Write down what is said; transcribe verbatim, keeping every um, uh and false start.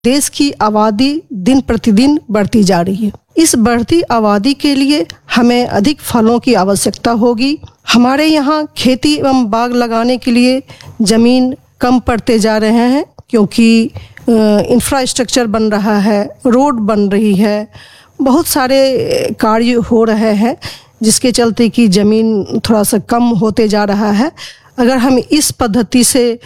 देश की आबादी दिन प्रतिदिन बढ़ती जा रही है। इस बढ़ती आबादी के लिए हमें अधिक फलों की आवश्यकता होगी। हमारे यहाँ खेती एवं बाग लगाने के लिए ज़मीन कम पड़ते जा रहे हैं, क्योंकि इंफ्रास्ट्रक्चर बन रहा है, रोड बन रही है, बहुत सारे कार्य हो रहे हैं, जिसके चलते कि ज़मीन थोड़ा सा कम होते जा रहा है। अगर हम इस पद्धति से